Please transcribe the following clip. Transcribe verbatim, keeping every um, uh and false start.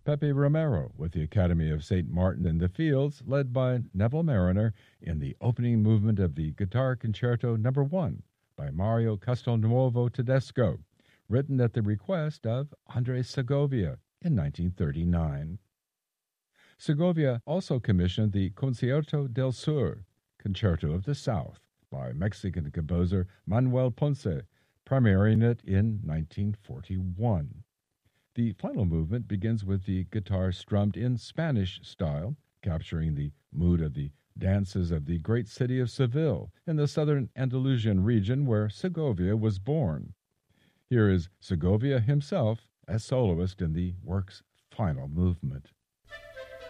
Pepe Romero with the Academy of Saint Martin in the Fields, led by Neville Mariner in the opening movement of the Guitar Concerto Number one by Mario Castelnuovo Tedesco, written at the request of Andres Segovia in nineteen thirty-nine. Segovia also commissioned the Concierto del Sur, Concerto of the South, by Mexican composer Manuel Ponce, premiering it in nineteen forty-one. The final movement begins with the guitar strummed in Spanish style, capturing the mood of the dances of the great city of Seville in the southern Andalusian region where Segovia was born. Here is Segovia himself as soloist in the work's final movement.